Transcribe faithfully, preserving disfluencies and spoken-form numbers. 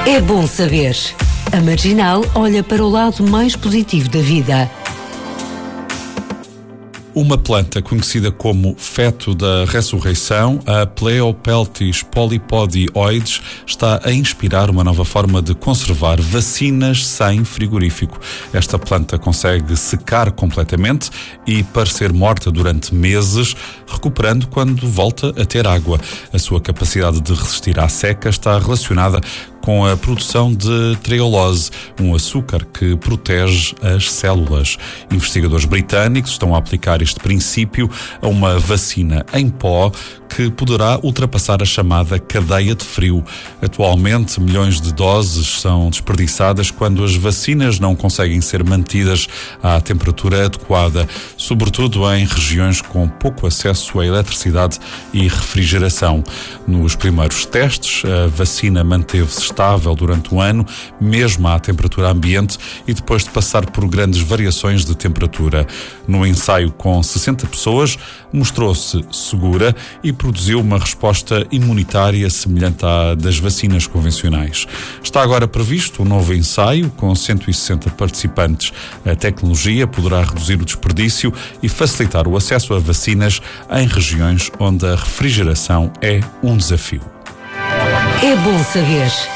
É bom saber. A Marginal olha para o lado mais positivo da vida. Uma planta conhecida como feto da ressurreição, a Pleopeltis polypodioides, está a inspirar uma nova forma de conservar vacinas sem frigorífico. Esta planta consegue secar completamente e parecer morta durante meses, recuperando quando volta a ter água. A sua capacidade de resistir à seca está relacionada com a produção de treulose, um açúcar que protege as células. Investigadores britânicos estão a aplicar este princípio a uma vacina em pó que poderá ultrapassar a chamada cadeia de frio. Atualmente, milhões de doses são desperdiçadas quando as vacinas não conseguem ser mantidas à temperatura adequada, sobretudo em regiões com pouco acesso à eletricidade e refrigeração. Nos primeiros testes, a vacina manteve-se estável durante um ano, mesmo à temperatura ambiente, e depois de passar por grandes variações de temperatura. No ensaio com sessenta pessoas, mostrou-se segura e produziu uma resposta imunitária semelhante à das vacinas convencionais. Está agora previsto um novo ensaio com cento e sessenta participantes. A tecnologia poderá reduzir o desperdício e facilitar o acesso a vacinas em regiões onde a refrigeração é um desafio. É bom saber.